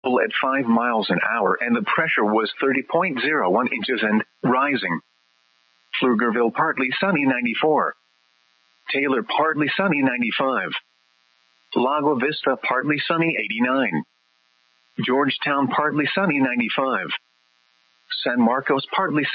at 5 miles an hour and the pressure was 30.01 inches and rising. Pflugerville partly sunny 94. Taylor partly sunny 95. Lago Vista partly sunny 89. Georgetown partly sunny 95. San Marcos partly